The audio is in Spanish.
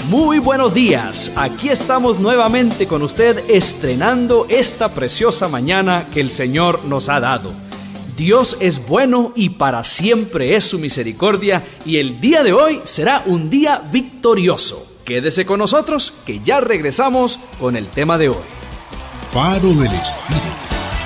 Muy buenos días, aquí estamos nuevamente con usted estrenando esta preciosa mañana que el Señor nos ha dado. Dios es bueno y para siempre es su misericordia y el día de hoy será un día victorioso. Quédese con nosotros que ya regresamos con el tema de hoy. Faro del Espíritu.